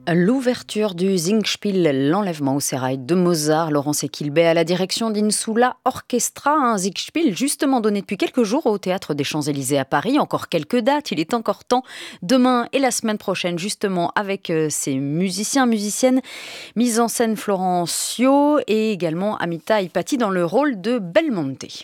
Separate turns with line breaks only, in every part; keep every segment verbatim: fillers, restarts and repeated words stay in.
L'ouverture du Singspiel, l'enlèvement au sérail de Mozart, Laurence Equilbé à la direction d'Insula Orchestra, un Singspiel justement donné depuis quelques jours au Théâtre des Champs-Élysées à Paris. Encore quelques dates, il est encore temps. Demain et la semaine prochaine, justement, avec euh, ces musiciens, musiciennes, mise en scène Florence Sio et également Amita Ipati dans le rôle de Belmonte.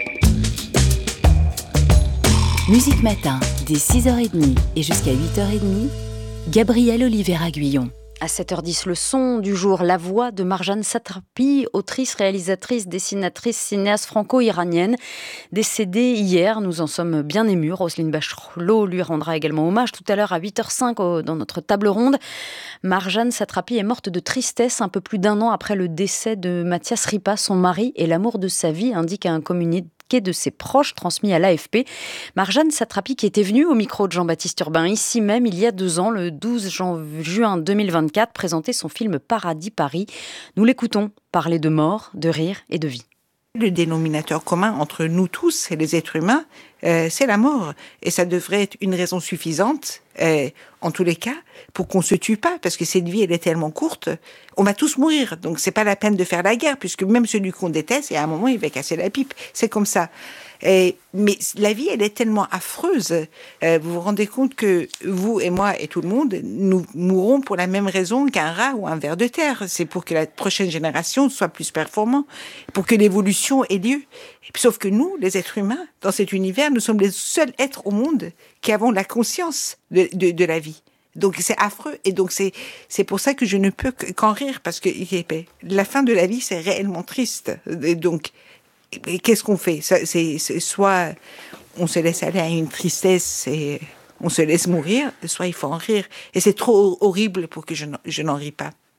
Musique Matin, dès six heures trente et jusqu'à huit heures trente, Gabrielle Oliveira-Guyon.
À sept heures dix, le son du jour, la voix de Marjane Satrapi, autrice, réalisatrice, dessinatrice, cinéaste franco-iranienne, décédée hier. Nous en sommes bien émus. Roselyne Bachelot lui rendra également hommage tout à l'heure à huit heures cinq dans notre table ronde. Marjane Satrapi est morte de tristesse un peu plus d'un an après le décès de Mathias Ripa, son mari et l'amour de sa vie, indique un communiqué de ses proches transmis à l'A F P. Marjane Satrapi qui était venue au micro de Jean-Baptiste Urbain ici même il y a deux ans, le douze juin deux mille vingt-quatre, présenter son film Paradis Paris. Nous l'écoutons parler de mort, de rire et de vie.
Le dénominateur commun entre nous tous et les êtres humains, euh, c'est la mort. Et ça devrait être une raison suffisante, euh, en tous les cas, pour qu'on se tue pas, parce que cette vie, elle est tellement courte, on va tous mourir. Donc c'est pas la peine de faire la guerre, puisque même celui qu'on déteste, et à un moment, il va casser la pipe. C'est comme ça. Et, mais la vie, elle est tellement affreuse. Euh, vous vous rendez compte que vous et moi et tout le monde, nous mourrons pour la même raison qu'un rat ou un ver de terre. C'est pour que la prochaine génération soit plus performante, pour que l'évolution ait lieu. Et puis, sauf que nous, les êtres humains, dans cet univers, nous sommes les seuls êtres au monde qui avons la conscience de, de, de la vie. Donc c'est affreux, et donc c'est c'est pour ça que je ne peux qu'en rire, parce que la fin de la vie, c'est réellement triste. Et donc et qu'est-ce qu'on fait? Ça, c'est, c'est soit on se laisse aller à une tristesse et on se laisse mourir, soit il faut en rire. Et c'est trop horrible pour que je n'en, je n'en ris pas.